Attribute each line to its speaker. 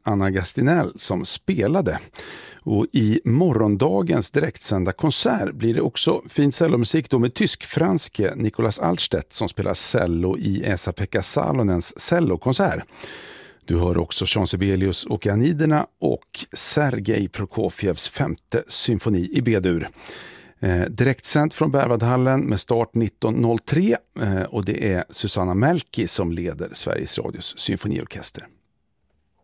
Speaker 1: Anna Gastinell som spelade. Och i morgondagens direktsända konsert blir det också fin cellomusik då med tysk-franske Nicolas Altstedt som spelar cello i Esa-Pekka Salonens cellokonsert. Du hör också Jean Sibelius och Aniderna och Sergej Prokofjevs 5:e symfoni i B-dur. Direktsänt från Berwaldhallen med start 19.03 och det är Susanna Melki som leder Sveriges Radios symfoniorkester.